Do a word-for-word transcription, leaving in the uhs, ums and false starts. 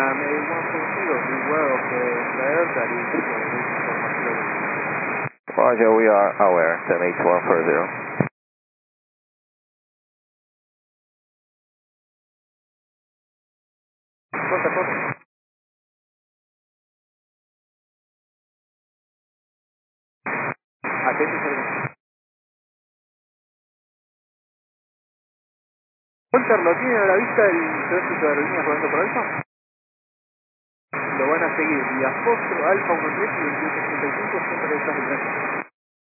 I'm A one four zero, beware of the flare that is uh, for material. Roger, we are aware, ten H one four zero. Corta, corta. Atento, servicio. Walter, ¿lo tiene a la vista el tráfico de aerolíneas rodando por Alfa? Lo van a seguir vía Foxtrot, Alfa uno tres y veintiocho ochenta y cinco siempre detrás del tráfico.